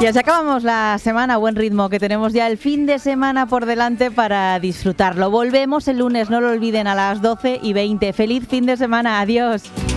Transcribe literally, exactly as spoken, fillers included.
Y así acabamos la semana, buen ritmo, que tenemos ya el fin de semana por delante para disfrutarlo. Volvemos el lunes, no lo olviden, a las doce y veinte. ¡Feliz fin de semana! ¡Adiós!